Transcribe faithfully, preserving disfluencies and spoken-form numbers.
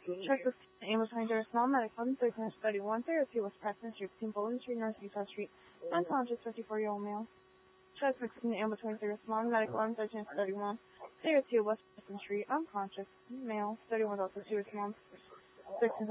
Check the Amos Ranger Small Medic one thirteen thirty-one thirty-two West Preston Street, between Bowling Street, North Utah Street. Unconscious fifty-four-year-old male. Check sixteen Amos Ranger Small Medic one thirteen thirty-one thirty-two West Preston Street. Unconscious male. thirty-one Delta two Small. sixteen